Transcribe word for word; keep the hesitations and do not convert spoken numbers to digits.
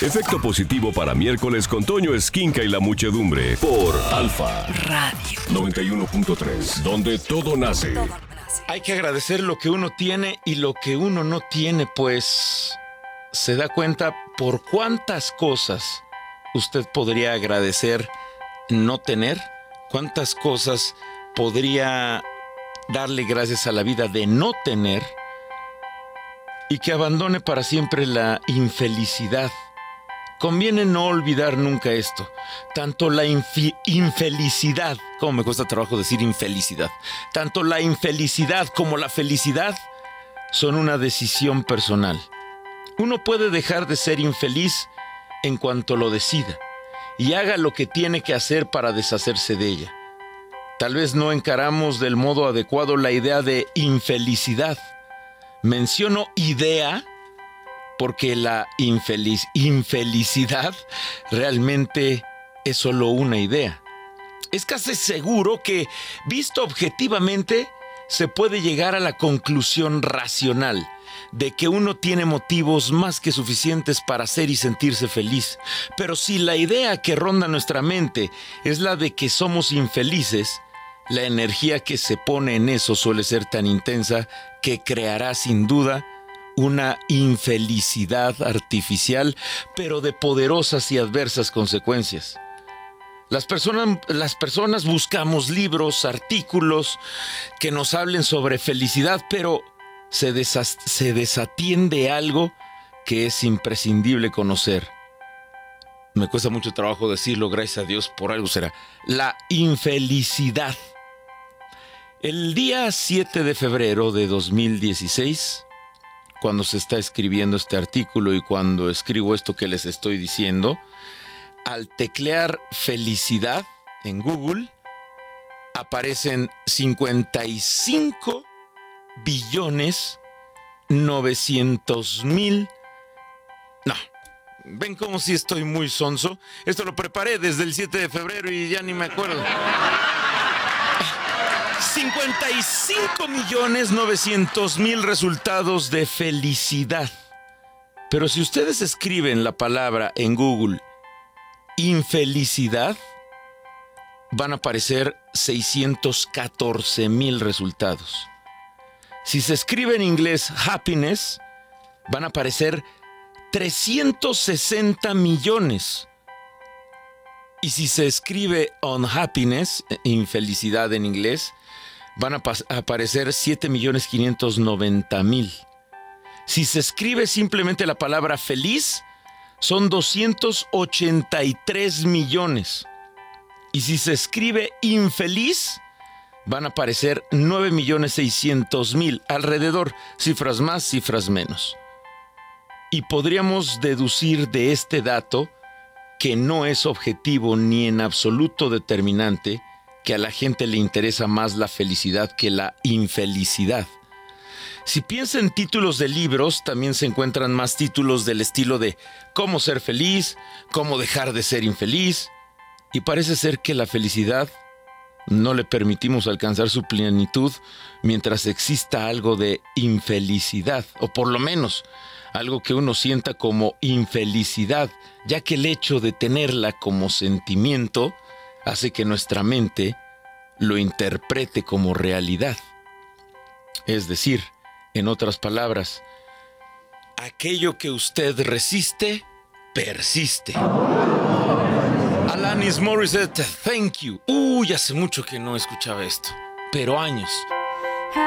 Efecto positivo para miércoles con Toño Esquinca y la muchedumbre por Alfa Radio noventa y uno punto tres, donde todo nace. Hay que agradecer lo que uno tiene y lo que uno no tiene, pues se da cuenta por cuántas cosas usted podría agradecer no tener, cuántas cosas podría darle gracias a la vida de no tener y que abandone para siempre la infelicidad. Conviene no olvidar nunca esto. Tanto la infi- infelicidad, como me cuesta trabajo decir infelicidad, tanto la infelicidad como la felicidad son una decisión personal. Uno puede dejar de ser infeliz en cuanto lo decida y haga lo que tiene que hacer para deshacerse de ella. Tal vez no encaramos del modo adecuado la idea de infelicidad. Menciono idea porque la infeliz, infelicidad realmente es solo una idea. Es casi seguro que, visto objetivamente, se puede llegar a la conclusión racional de que uno tiene motivos más que suficientes para ser y sentirse feliz. Pero si la idea que ronda nuestra mente es la de que somos infelices, la energía que se pone en eso suele ser tan intensa que creará sin duda una infelicidad artificial, pero de poderosas y adversas consecuencias. Las personas, las personas buscamos libros, artículos que nos hablen sobre felicidad, pero se, desas, se desatiende algo que es imprescindible conocer. Me cuesta mucho trabajo decirlo, gracias a Dios, por algo será. La infelicidad. El día siete de febrero de dos mil dieciséis, cuando se está escribiendo este artículo y cuando escribo esto que les estoy diciendo, al teclear felicidad en Google, aparecen cincuenta y cinco billones novecientos mil. No, ven como si estoy muy sonso. Esto lo preparé desde el siete de febrero y ya ni me acuerdo. cincuenta y cinco millones novecientos mil resultados de felicidad. Pero si ustedes escriben la palabra en Google infelicidad, van a aparecer seiscientos catorce mil resultados. Si se escribe en inglés happiness, van a aparecer trescientos sesenta millones. Y si se escribe unhappiness, infelicidad en inglés, van a, pas- a aparecer siete millones quinientos noventa mil. Si se escribe simplemente la palabra feliz, son doscientos ochenta y tres millones. Y si se escribe infeliz, van a aparecer nueve millones seiscientos mil, alrededor, cifras más, cifras menos. Y podríamos deducir de este dato, que no es objetivo ni en absoluto determinante, que a la gente le interesa más la felicidad que la infelicidad. Si piensa en títulos de libros, también se encuentran más títulos del estilo de cómo ser feliz, cómo dejar de ser infeliz, y parece ser que la felicidad no le permitimos alcanzar su plenitud mientras exista algo de infelicidad, o por lo menos algo que uno sienta como infelicidad, ya que el hecho de tenerla como sentimiento hace que nuestra mente lo interprete como realidad. Es decir, en otras palabras, aquello que usted resiste, persiste. Alanis Morissette, Thank You. Uy, hace mucho que no escuchaba esto, pero años.